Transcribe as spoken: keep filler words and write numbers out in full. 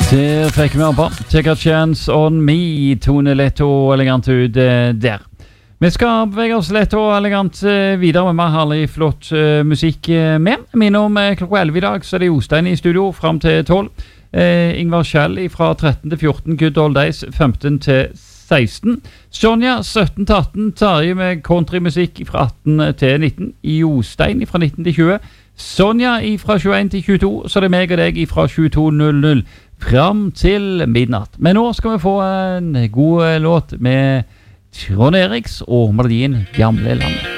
Der fikk vi opp Take a Chance on Me. Tone lett og elegant ut eh, der. Vi skal bevege oss lett og elegant eh, videre med mer herlig flott eh, musikk eh, med. Minner om eh, klokka elleve i dag, så er det Jostein i studio frem til tolv. Eh, Ingvar Kjell fra tretten til fjorten, Good Old Days femten til seksten. Sonja sytten til atten, Terje med countrymusikk fra atten til nitten. Jostein fra nitten til tjue. Sonja fra tjueen til tjueto, så det er meg og deg fra tjueto null null fram til midnatt. Men nå skal vi få en god låt med Trond Eriks og melodien Gamle Land.